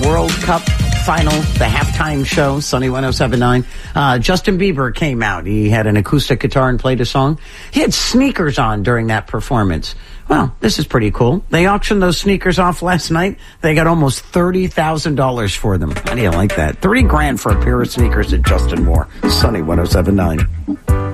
World Cup final, the halftime show, Sunny 107.9. Justin Bieber came out. He had an acoustic guitar and played a song. He had sneakers on during that performance. Well, this is pretty cool. They auctioned those sneakers off last night. They got almost $30,000 for them. How do you like that? $30,000 for a pair of sneakers that Justin wore. Sunny 107.9.